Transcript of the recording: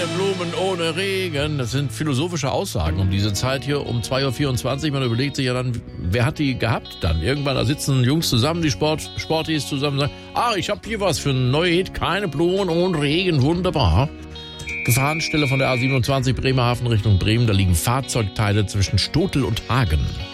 Blumen ohne Regen. Das sind philosophische Aussagen um diese Zeit hier um 2.24 Uhr. Man überlegt sich ja dann, wer hat die gehabt dann? Irgendwann, da sitzen Jungs zusammen, die Sportis zusammen, sagen, ich habe hier was für ein neues Hit, keine Blumen ohne Regen, wunderbar. Gefahrenstelle von der A27 Bremerhaven Richtung Bremen, da liegen Fahrzeugteile zwischen Stotel und Hagen.